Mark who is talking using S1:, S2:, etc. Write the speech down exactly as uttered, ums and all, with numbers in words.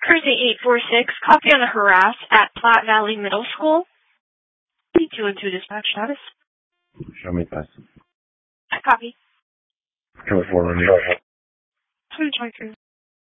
S1: Cruising eight four six, copy on a harass at Platte Valley Middle School. two and two dispatch status.
S2: Show me fast.
S1: Copy.
S2: Come forward.
S1: two twenty-three.